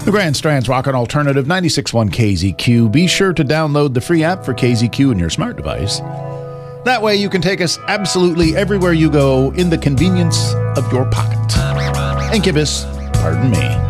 The Grand Strand's Rockin' Alternative 96.1 KZQ. Be sure to download the free app for KZQ in your smart device. That way you can take us absolutely everywhere you go in the convenience of your pocket. Incubus, pardon me.